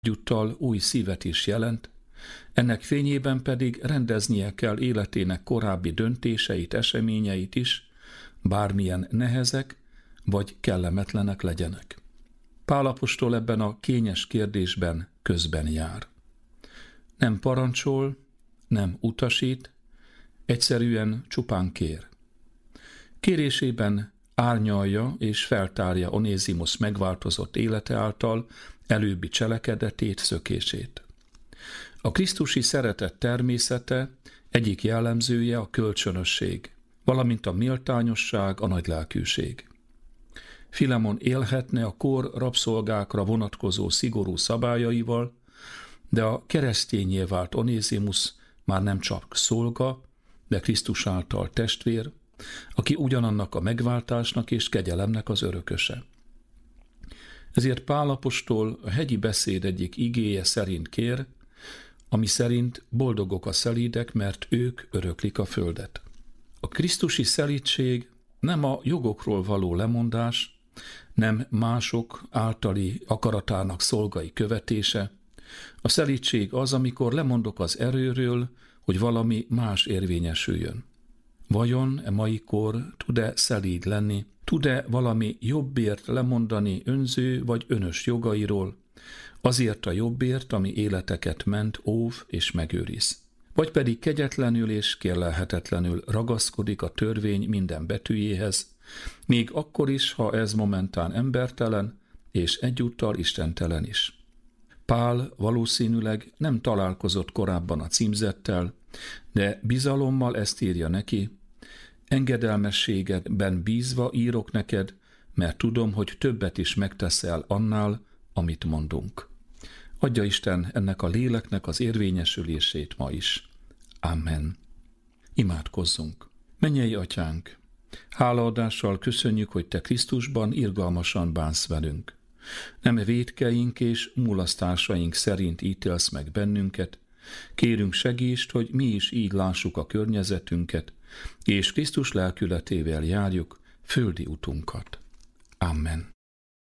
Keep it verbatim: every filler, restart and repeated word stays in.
egyúttal új szívet is jelent, ennek fényében pedig rendeznie kell életének korábbi döntéseit, eseményeit is, bármilyen nehezek vagy kellemetlenek legyenek. Pál apostol ebben a kényes kérdésben közben jár. Nem parancsol, nem utasít, egyszerűen csupán kér. Kérésében árnyalja és feltárja Onézimusz megváltozott élete által előbbi cselekedetét, szökését. A krisztusi szeretet természete egyik jellemzője a kölcsönösség, valamint a méltányosság, a nagylelkűség. Filemon élhetne a kor rabszolgákra vonatkozó szigorú szabályaival, de a keresztényé vált Onézimusz már nem csak szolga, de Krisztus által testvér, aki ugyanannak a megváltásnak és kegyelemnek az örököse. Ezért Pál apostol a hegyi beszéd egyik igéje szerint kér, ami szerint boldogok a szelídek, mert ők öröklik a földet. A krisztusi szelídség nem a jogokról való lemondás, nem mások általi akaratának szolgai követése. A szelídség az, amikor lemondok az erőről, hogy valami más érvényesüljön. Vajon e mai kor tud-e szelíd lenni, tud-e valami jobbért lemondani önző vagy önös jogairól, azért a jobbért, ami életeket ment, óv és megőriz? Vagy pedig kegyetlenül és kérlelhetetlenül ragaszkodik a törvény minden betűjéhez, még akkor is, ha ez momentán embertelen és egyúttal istentelen is. Pál valószínűleg nem találkozott korábban a címzettel, de bizalommal ezt írja neki: engedelmességedben bízva írok neked, mert tudom, hogy többet is megteszel annál, amit mondunk. Adja Isten ennek a léleknek az érvényesülését ma is. Amen. Imádkozzunk. Mennyei Atyánk, hálaadással köszönjük, hogy Te Krisztusban irgalmasan bánsz velünk. Nem vétkeink és mulasztásaink szerint ítélsz meg bennünket, kérünk segítsd, hogy mi is így lássuk a környezetünket, és Krisztus lelkületével járjuk földi utunkat. Amen.